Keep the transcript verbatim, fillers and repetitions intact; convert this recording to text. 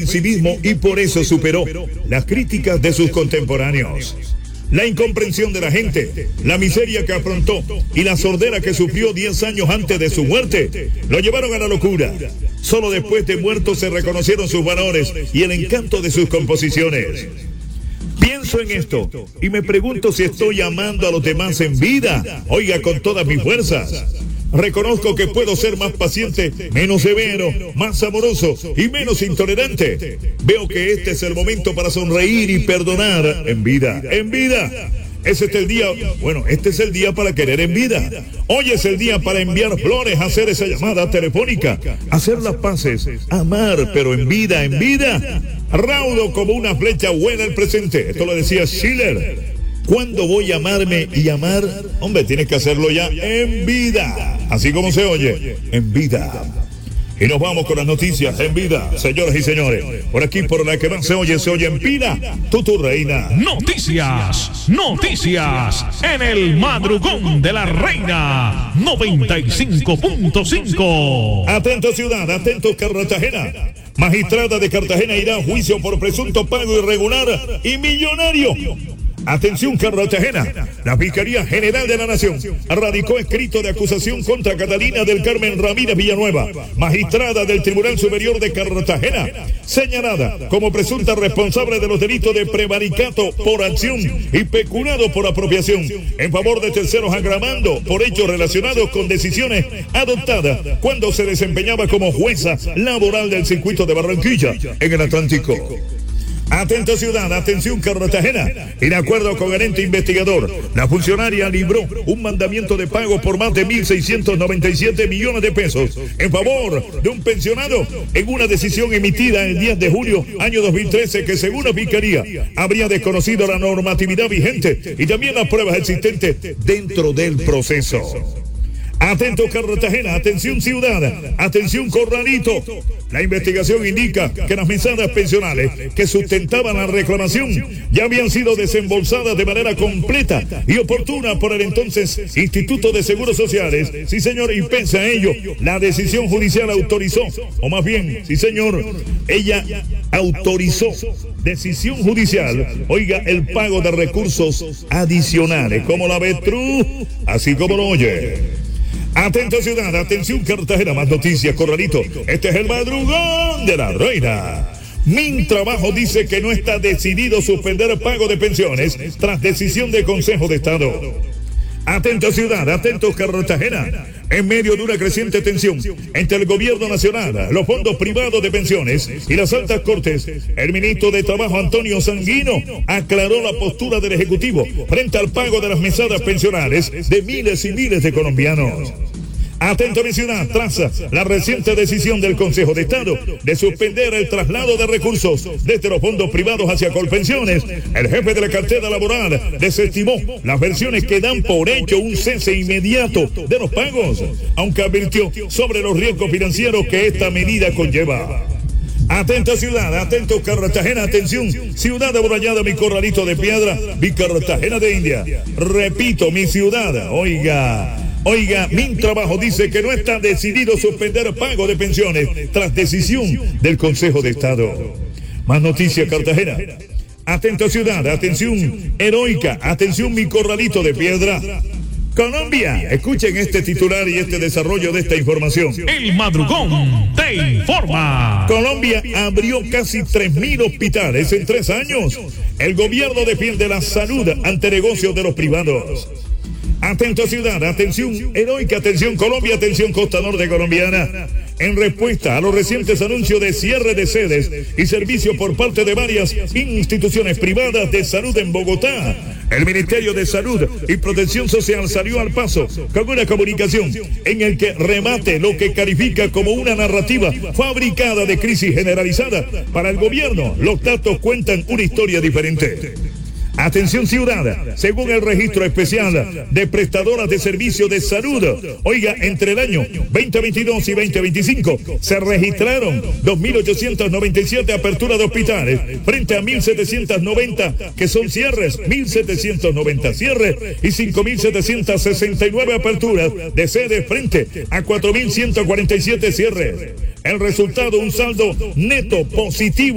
en sí mismo y por eso superó las críticas de sus contemporáneos. La incomprensión de la gente, la miseria que afrontó y la sordera que sufrió diez años antes de su muerte, lo llevaron a la locura. Solo después de muerto se reconocieron sus valores y el encanto de sus composiciones. Pienso en esto y me pregunto si estoy amando a los demás en vida, oiga, con todas mis fuerzas. Reconozco que puedo ser más paciente, menos severo, más amoroso y menos intolerante. Veo que este es el momento para sonreír y perdonar en vida, en vida. Ese es el día, bueno, este es el día para querer en vida. Hoy es el día para enviar flores, hacer esa llamada telefónica, hacer las paces, amar, pero en vida, en vida. Raudo como una flecha buena el presente. Esto lo decía Schiller. ¿Cuándo voy a amarme y amar? Hombre, tienes que hacerlo ya en vida. Así como se oye, en vida. Y nos vamos con las noticias en vida, señoras y señores. Por aquí, por la que más se oye, se oye en Pina, Tutu Reina. Noticias, noticias, en el madrugón de la Reina, noventa y cinco punto cinco. Atento ciudad, atento Cartagena. Magistrada de Cartagena irá a juicio por presunto pago irregular y millonario. Atención Cartagena, la Fiscalía General de la Nación radicó escrito de acusación contra Catalina del Carmen Ramírez Villanueva, magistrada del Tribunal Superior de Cartagena, señalada como presunta responsable de los delitos de prevaricato por acción y peculado por apropiación en favor de terceros, agravando por hechos relacionados con decisiones adoptadas cuando se desempeñaba como jueza laboral del circuito de Barranquilla en el Atlántico. Atento ciudad, atención Cartagena. Y de acuerdo con el ente investigador, la funcionaria libró un mandamiento de pago por más de mil seiscientos noventa y siete millones de pesos en favor de un pensionado en una decisión emitida el diez de julio año dos mil trece que según la Fiscalía habría desconocido la normatividad vigente y también las pruebas existentes dentro del proceso. Atento Cartagena, atención ciudad, atención Corralito. La investigación indica que las mesadas pensionales que sustentaban la reclamación ya habían sido desembolsadas de manera completa y oportuna por el entonces Instituto de Seguros Sociales. Sí señor, y pese a ello, la decisión judicial autorizó, o más bien, sí señor, ella autorizó, decisión judicial, oiga, el pago de recursos adicionales. ¿Cómo la ves tú? Así como lo oye. Atento ciudad, atención Cartagena, más noticias, Corralito. Este es el madrugón de la Reina. Mintrabajo dice que no está decidido suspender el pago de pensiones tras decisión del Consejo de Estado. Atento ciudad, atento Cartagena. En medio de una creciente tensión entre el gobierno nacional, los fondos privados de pensiones y las altas cortes, el ministro de Trabajo Antonio Sanguino aclaró la postura del Ejecutivo frente al pago de las mesadas pensionales de miles y miles de colombianos. Atento mi ciudad, tras la reciente decisión del Consejo de Estado de suspender el traslado de recursos desde los fondos privados hacia Colpensiones, el jefe de la cartera laboral desestimó las versiones que dan por hecho un cese inmediato de los pagos, aunque advirtió sobre los riesgos financieros que esta medida conlleva. Atento ciudad, atento Cartagena, atención, ciudad amurallada, mi Corralito de piedra, mi Cartagena de India. Repito, mi ciudad, oiga... Oiga, Mintrabajo dice que no está decidido suspender pago de pensiones tras decisión del Consejo de Estado. Más noticias, Cartagena. Atento ciudad, atención heroica, atención mi Corralito de piedra. Colombia, escuchen este titular y este desarrollo de esta información. El madrugón te informa. Colombia abrió casi tres mil hospitales en tres años. El gobierno defiende la salud ante negocios de los privados. Atento ciudad, atención heroica, atención Colombia, atención costa norte colombiana. En respuesta a los recientes anuncios de cierre de sedes y servicios por parte de varias instituciones privadas de salud en Bogotá, el Ministerio de Salud y Protección Social salió al paso con una comunicación en el que remate lo que califica como una narrativa fabricada de crisis generalizada. Para el gobierno, los datos cuentan una historia diferente. Atención ciudad, según el registro especial de prestadoras de servicios de salud, oiga, entre el año veinte veintidós y veinte veinticinco se registraron dos mil ochocientas noventa y siete aperturas de hospitales frente a mil setecientos noventa que son cierres, mil setecientos noventa cierres y cinco mil setecientos sesenta y nueve aperturas de sedes frente a cuatro mil ciento cuarenta y siete cierres. El resultado, un saldo neto positivo